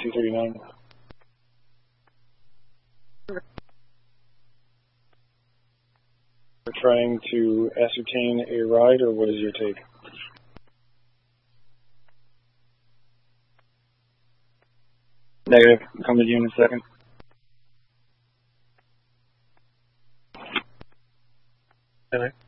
239. We're trying to ascertain a ride, or what is your take? Negative. Come to you in a second. Okay.